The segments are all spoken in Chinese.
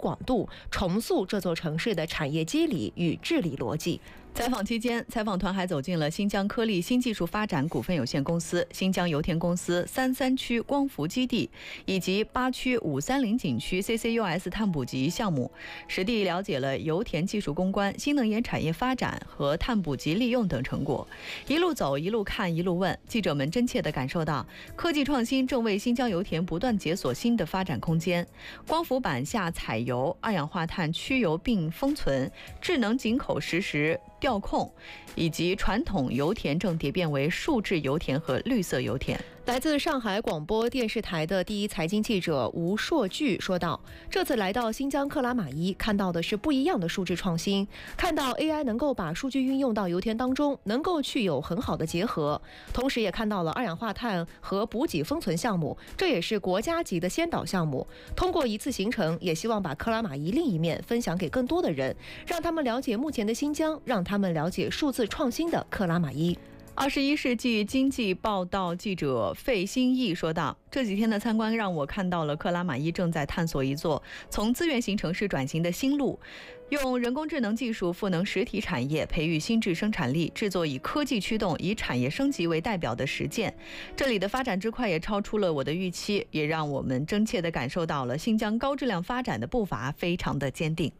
广度，重塑这座城市的产业机理与治理逻辑。 采访期间，采访团还走进了新疆科力新技术发展股份有限公司、新疆油田公司33区光伏基地以及8区530景区 CCUS 碳捕集项目，实地了解了油田技术攻关、新能源产业发展和碳捕集利用等成果。一路走，一路看，一路问，记者们真切地感受到，科技创新正为新疆油田不断解锁新的发展空间。光伏板下采油、二氧化碳驱油并封存、智能井口实时调控，以及传统油田正蝶变为数字油田和绿色油田。 来自上海广播电视台的第一财经记者吴硕炬说道，这次来到新疆克拉玛依，看到的是不一样的数字创新，看到 AI 能够把数据运用到油田当中，能够去有很好的结合，同时也看到了二氧化碳和补给封存项目，这也是国家级的先导项目。通过一次行程，也希望把克拉玛依另一面分享给更多的人，让他们了解目前的新疆，让他们了解数字创新的克拉玛依。 21世纪经济报道记者费新义说道，这几天的参观让我看到了克拉玛依正在探索一座从资源型城市转型的新路，用人工智能技术赋能实体产业，培育新质生产力，制作以科技驱动、以产业升级为代表的实践。这里的发展之快也超出了我的预期，也让我们真切地感受到了新疆高质量发展的步伐非常的坚定。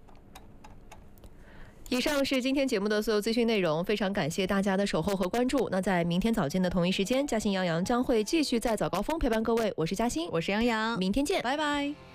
以上是今天节目的所有资讯内容，非常感谢大家的守候和关注。那在明天早间的同一时间，嘉兴杨洋将会继续在早高峰陪伴各位。我是嘉兴， 我是杨洋， 明天见， 拜拜。